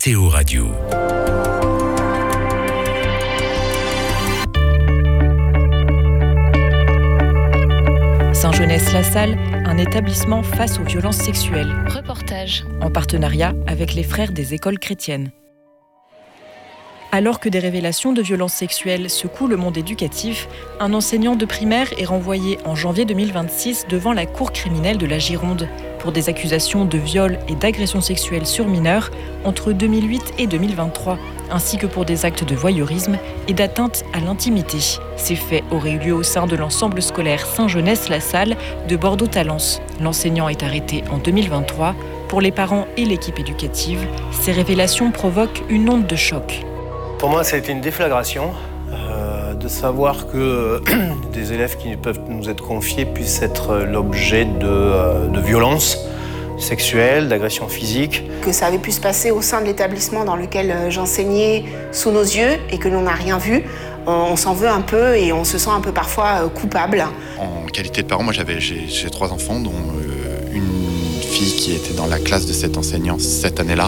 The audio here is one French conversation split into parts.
Météo Radio. Saint-Genès-la-Salle, un établissement face aux violences sexuelles. Reportage. En partenariat avec les frères des écoles chrétiennes. Alors que des révélations de violences sexuelles secouent le monde éducatif, un enseignant de primaire est renvoyé en janvier 2026 devant la cour criminelle de la Gironde pour des accusations de viol et d'agression sexuelle sur mineurs entre 2008 et 2023, ainsi que pour des actes de voyeurisme et d'atteinte à l'intimité. Ces faits auraient eu lieu au sein de l'ensemble scolaire Saint-Genès-la-Salle de Bordeaux-Talence. L'enseignant est arrêté en 2023. Pour les parents et l'équipe éducative, ces révélations provoquent une onde de choc. Pour moi, ça a été une déflagration de savoir que des élèves qui peuvent nous être confiés puissent être l'objet de violences sexuelles, d'agressions physiques. Que ça avait pu se passer au sein de l'établissement dans lequel j'enseignais sous nos yeux et que l'on n'a rien vu, on s'en veut un peu et on se sent un peu parfois coupable. En qualité de parent, moi j'ai 3 enfants, dont une fille qui était dans la classe de cet enseignant cette année-là.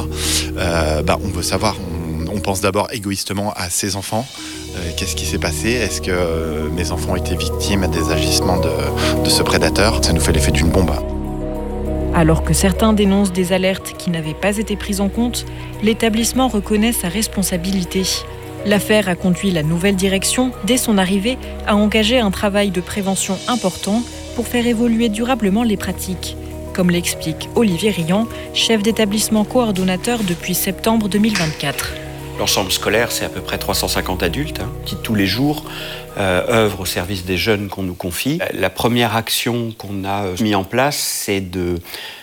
On veut savoir, on pense d'abord égoïstement à ses enfants. Qu'est-ce qui s'est passé ? Est-ce que mes enfants ont été victimes des agissements de ce prédateur ? Ça nous fait l'effet d'une bombe. Alors que certains dénoncent des alertes qui n'avaient pas été prises en compte, l'établissement reconnaît sa responsabilité. L'affaire a conduit la nouvelle direction, dès son arrivée, à engager un travail de prévention important pour faire évoluer durablement les pratiques. Comme l'explique Olivier Riant, chef d'établissement coordonnateur depuis septembre 2024. L'ensemble scolaire, c'est à peu près 350 adultes qui, tous les jours, œuvrent au service des jeunes qu'on nous confie. La première action qu'on a mis en place, c'est de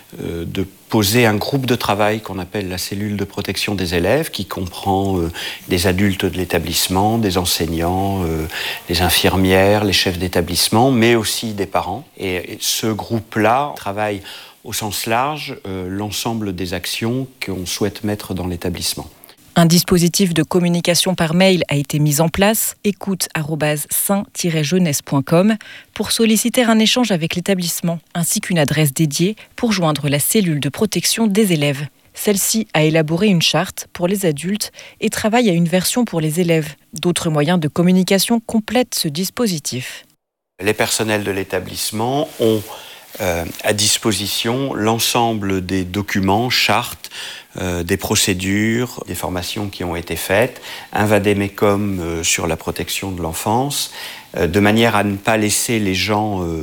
poser un groupe de travail qu'on appelle la cellule de protection des élèves, qui comprend des adultes de l'établissement, des enseignants, des infirmières, les chefs d'établissement, mais aussi des parents. Et ce groupe-là travaille au sens large l'ensemble des actions qu'on souhaite mettre dans l'établissement. Un dispositif de communication par mail a été mis en place, écoute@saint-jeunesse.com, pour solliciter un échange avec l'établissement, ainsi qu'une adresse dédiée pour joindre la cellule de protection des élèves. Celle-ci a élaboré une charte pour les adultes et travaille à une version pour les élèves. D'autres moyens de communication complètent ce dispositif. Les personnels de l'établissement ont à disposition l'ensemble des documents, chartes, des procédures, des formations qui ont été faites, un vade-mecum sur la protection de l'enfance, de manière à ne pas laisser les gens